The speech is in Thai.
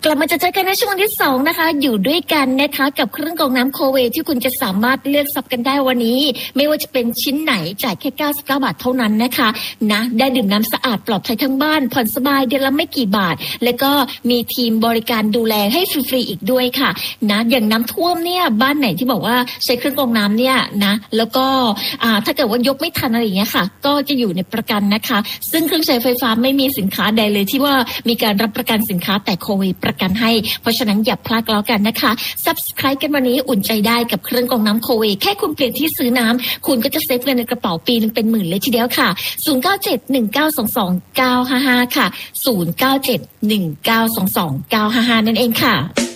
กลับมาจะเจอกันในช่วงที่2นะคะอยู่ด้วยกันนะคะกับเครื่องกรองน้ำโคเวที่คุณจะสามารถเลือกซับกันได้วันนี้ไม่ว่าจะเป็นชิ้นไหนจ่ายแค่99 บาทเท่านั้นนะคะนะได้ดื่มน้ำสะอาดปลอดภัยทั้งบ้านผ่อนสบายเดือนละไม่กี่บาทแล้วก็มีทีมบริการดูแลให้ฟรีๆอีกด้วยค่ะนะอย่างน้ำท่วมเนี่ยบ้านไหนที่บอกว่าใช้เครื่องกรองน้ำเนี่ยนะแล้วก็ถ้าเกิดว่ายกไม่ทันอะไรอย่างเงี้ยค่ะก็จะอยู่ในประกันนะคะซึ่งเครื่องใช้ไฟฟ้าไม่มีสินค้าใดเลยที่ว่ามีการรับประกันสินค้าแต่โคเวประกันให้เพราะฉะนั้นอย่าพลาดแล้วกันนะคะ Subscribe กันวันนี้อุ่นใจได้กับเครื่องกรองน้ำโคเวแค่คุณเปลี่ยนที่ซื้อน้ำคุณก็จะเซฟเงินในกระเป๋าปีนึงเป็นหมื่นเลยทีเดียวค่ะ0971922955ค่ะ0971922955นั่นเองค่ะ